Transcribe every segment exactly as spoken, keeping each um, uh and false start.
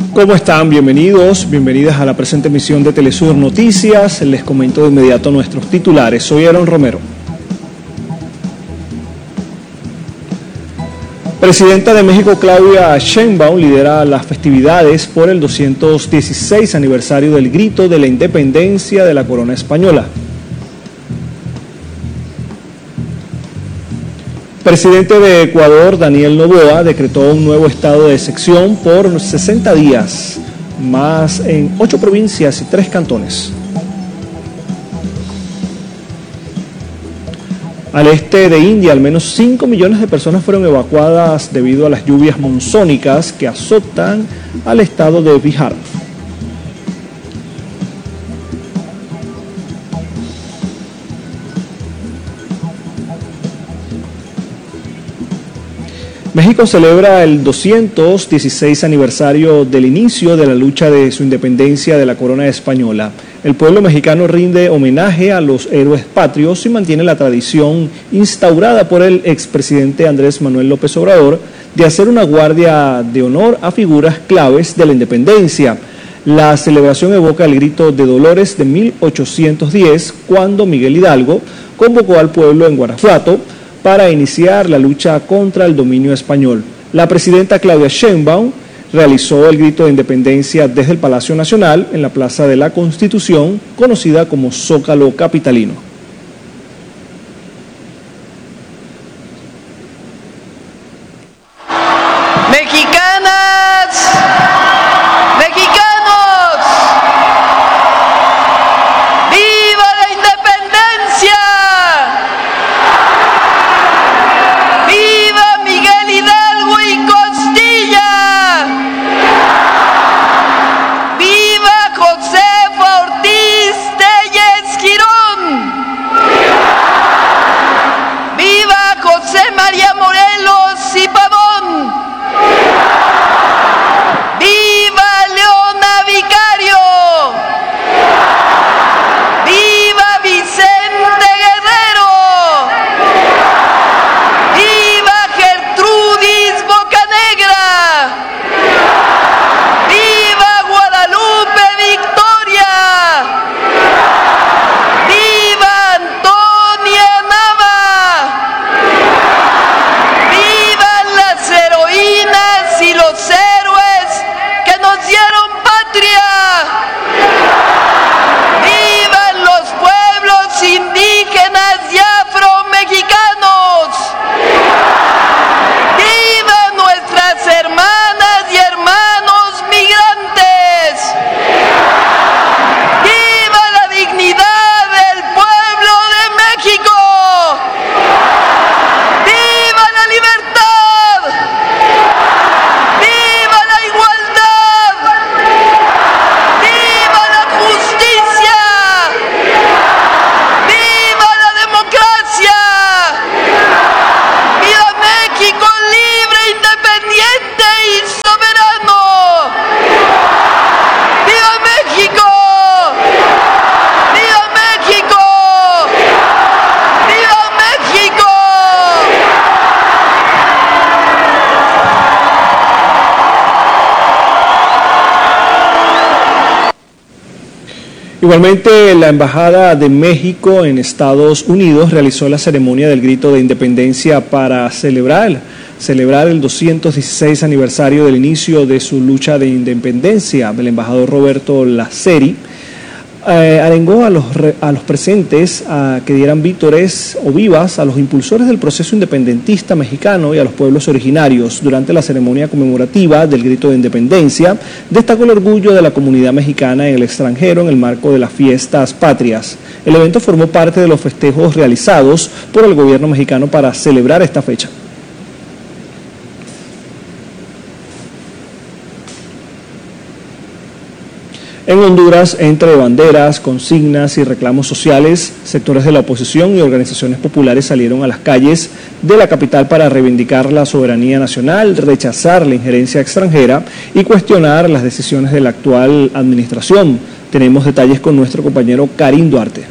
¿Cómo están? Bienvenidos, bienvenidas a la presente emisión de Telesur Noticias. Les comento de inmediato nuestros titulares. Soy Aaron Romero. Presidenta de México, Claudia Sheinbaum, lidera las festividades por el doscientos dieciséis aniversario del grito de la independencia de la corona española. Presidente de Ecuador, Daniel Noboa, decretó un nuevo estado de excepción por sesenta días, más en ocho provincias y tres cantones. Al este de India, al menos cinco millones de personas fueron evacuadas debido a las lluvias monzónicas que azotan al estado de Bihar. México celebra el doscientos dieciséis aniversario del inicio de la lucha de su independencia de la corona española. El pueblo mexicano rinde homenaje a los héroes patrios y mantiene la tradición instaurada por el expresidente Andrés Manuel López Obrador de hacer una guardia de honor a figuras claves de la independencia. La celebración evoca el grito de Dolores de mil ochocientos diez, cuando Miguel Hidalgo convocó al pueblo en Guanajuato para iniciar la lucha contra el dominio español. La presidenta Claudia Sheinbaum realizó el grito de independencia desde el Palacio Nacional en la Plaza de la Constitución, conocida como Zócalo capitalino. Mexicanas, mexicanos, ¡viva la independencia! ¡Viva Miguel Hidalgo y Costilla! ¡Viva Josefa Ortiz Telles Girón! ¡Viva José María Morelos y Pavón! ¡Viva Leona Vicario! ¡Viva Vicente Guerrero! ¡Viva Gertrudis Bocanegra! ¡Viva Guadalupe Victoria! ¡Viva Antonia Nava! ¡Vivan las heroínas y los héroes que nos dieron patria! ¡Vivan los pueblos indígenas y afromexicanos! ¡Vivan nuestras hermanas y hermanos migrantes! ¡Viva la dignidad del pueblo de México! ¡Viva la libertad! ¡Viva la igualdad! ¡Viva la justicia! ¡Viva la democracia! ¡Viva México libre, independiente y soberano! ¡Viva México! ¡Viva México! ¡Viva México! Igualmente, la Embajada de México en Estados Unidos realizó la ceremonia del grito de independencia para celebrar, celebrar el doscientos dieciséis aniversario del inicio de su lucha de independencia. El embajador Roberto Laceri eh, arengó a los, re, a los presentes a que dieran vítores o vivas a los impulsores del proceso independentista mexicano y a los pueblos originarios. Durante la ceremonia conmemorativa del grito de independencia, destacó el orgullo de la comunidad mexicana en el extranjero en el marco de las fiestas patrias. El evento formó parte de los festejos realizados por el gobierno mexicano para celebrar esta fecha. En Honduras, entre banderas, consignas y reclamos sociales, sectores de la oposición y organizaciones populares salieron a las calles de la capital para reivindicar la soberanía nacional, rechazar la injerencia extranjera y cuestionar las decisiones de la actual administración. Tenemos detalles con nuestro compañero Karim Duarte.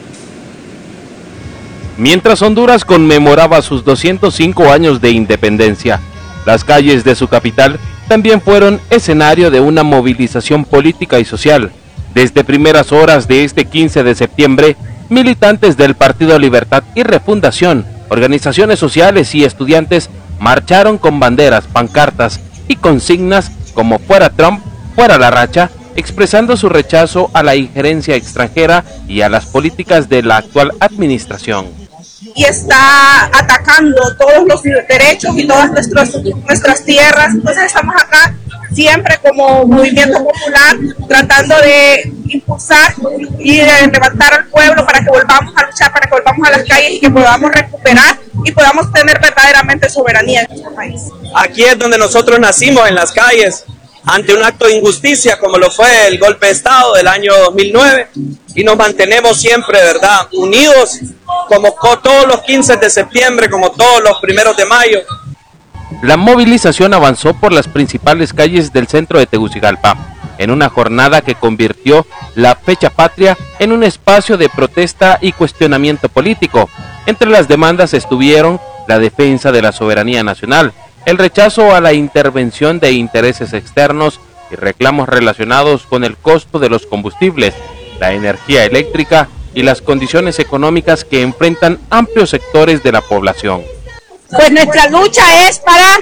Mientras Honduras conmemoraba sus doscientos cinco años de independencia, las calles de su capital también fueron escenario de una movilización política y social. Desde primeras horas de este quince de septiembre, militantes del Partido Libertad y Refundación, organizaciones sociales y estudiantes marcharon con banderas, pancartas y consignas como "Fuera Trump, fuera la racha", expresando su rechazo a la injerencia extranjera y a las políticas de la actual administración. Y está atacando todos los derechos y todas nuestros, nuestras tierras. Entonces estamos acá siempre como movimiento popular tratando de impulsar y de levantar al pueblo para que volvamos a luchar, para que volvamos a las calles y que podamos recuperar y podamos tener verdaderamente soberanía en nuestro país. Aquí es donde nosotros nacimos, en las calles, ante un acto de injusticia como lo fue el golpe de Estado del año dos mil nueve, y nos mantenemos siempre, ¿verdad?, unidos, como todos los quince de septiembre, como todos los primeros de mayo. La movilización avanzó por las principales calles del centro de Tegucigalpa, en una jornada que convirtió la fecha patria en un espacio de protesta y cuestionamiento político. Entre las demandas estuvieron la defensa de la soberanía nacional, el rechazo a la intervención de intereses externos y reclamos relacionados con el costo de los combustibles, la energía eléctrica y las condiciones económicas que enfrentan amplios sectores de la población. Pues nuestra lucha es para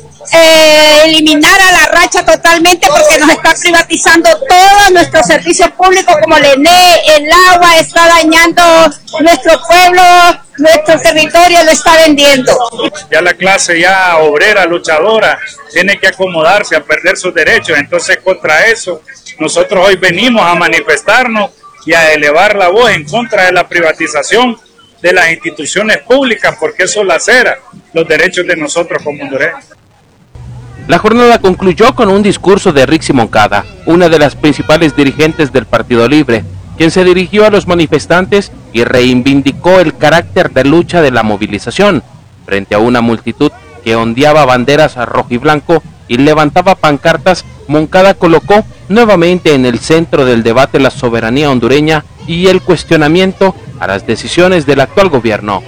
eh, eliminar a la racha totalmente, porque nos está privatizando todos nuestros servicios públicos como el E N E, el agua, está dañando nuestro pueblo, nuestro territorio lo está vendiendo. Ya la clase ya obrera, luchadora, tiene que acomodarse a perder sus derechos. Entonces, contra eso, nosotros hoy venimos a manifestarnos y a elevar la voz en contra de la privatización de las instituciones públicas, porque eso lacera los derechos de nosotros como hondureños. La jornada concluyó con un discurso de Rixi Moncada, una de las principales dirigentes del Partido Libre, quien se dirigió a los manifestantes y reivindicó el carácter de lucha de la movilización. Frente a una multitud que ondeaba banderas rojo y blanco y levantaba pancartas, Moncada colocó nuevamente en el centro del debate la soberanía hondureña y el cuestionamiento a las decisiones del actual gobierno.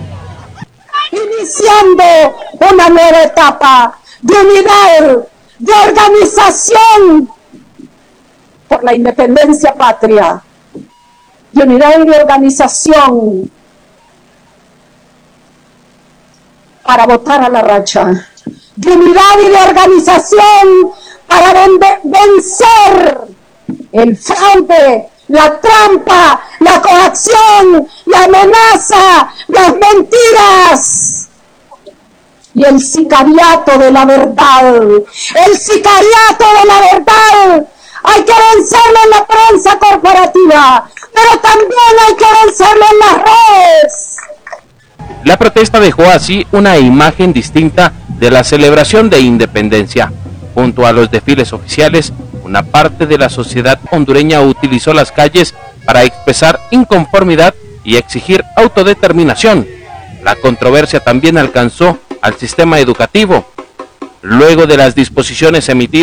Iniciando una nueva etapa de unidad, de organización por la independencia patria, de unidad y de organización para votar a la racha, de unidad y de organización para vencer el fraude, la trampa, la coacción, la amenaza, las mentiras y el sicariato de la verdad. El sicariato de la verdad hay que vencerlo en la prensa corporativa, pero también hay que vencerlo en las redes. La protesta dejó así una imagen distinta de la celebración de independencia. Junto a los desfiles oficiales, una parte de la sociedad hondureña utilizó las calles para expresar inconformidad y exigir autodeterminación. La controversia también alcanzó al sistema educativo. Luego de las disposiciones emitidas